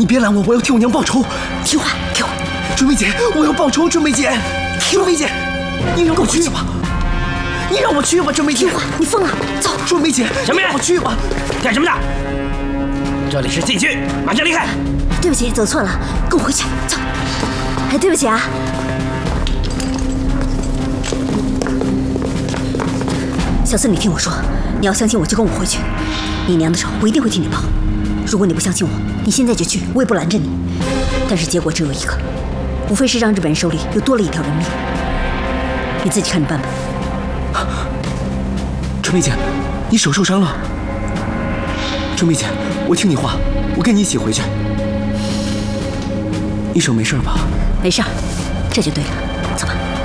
别拦我，我要替我娘报仇。 听话，给我。 春梅姐，我要报仇，春梅姐。春梅姐，你让我去吧，你让我去吧，春梅姐。 听话，你疯了，走。 春梅姐， 小梅， 让我去吧。 干什么的？这里是禁区，马上离开。 对不起，走错了，跟我回去，走。哎，对不起啊。小四，你听我说，你要相信我，就跟我回去。你娘的仇，我一定会替你报。如果你不相信我，你现在就去，我也不拦着你。但是结果只有一个，无非是让日本人手里又多了一条人命。你自己看着办吧。 春梅姐，你手受伤了。春梅姐，我听你话，我跟你一起回去。你手没事吧？ 没事儿，这就对了。走吧。